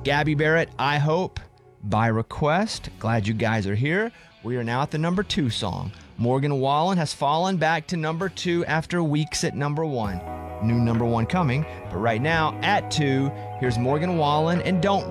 Gabby Barrett, I Hope, by request. Glad you guys are here. We are now at the number 2 song. Morgan Wallen has fallen back to number 2 after weeks at number 1. New number 1 coming, but right now at 2, here's Morgan Wallen and Don't